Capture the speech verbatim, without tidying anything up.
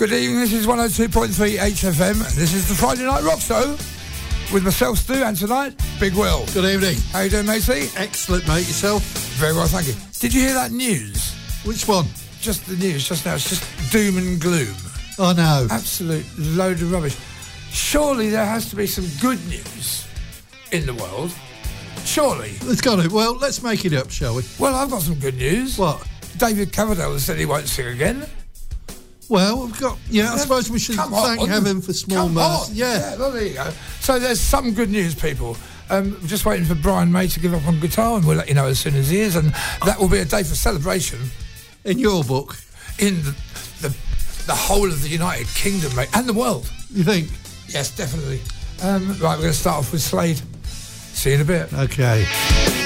Good evening, this is one oh two point three H F M. This is the Friday Night Rock Show with myself, Stu, and tonight, Big Will. Good evening. How you doing, matey? Excellent, mate. Yourself? Very well, thank you. Did you hear that news? Which one? Just the news, just now. It's just doom and gloom. Oh, no. Absolute load of rubbish. Surely there has to be some good news in the world. Surely. It's got to. Well, let's make it up, shall we? Well, I've got some good news. What? David Coverdale has said he won't sing again. Well, we've got... Yeah, I suppose we should Come thank on. heaven for small Come mercy. on. Yeah. yeah. Well, there you go. So there's some good news, people. Um, we're just waiting for Brian May to give up on guitar, and we'll let you know as soon as he is. And that will be a day for celebration. In your book? In the the, the whole of the United Kingdom, mate, and the world. You think? Yes, definitely. Um, right, we're going to start off with Slade. See you in a bit. Okay.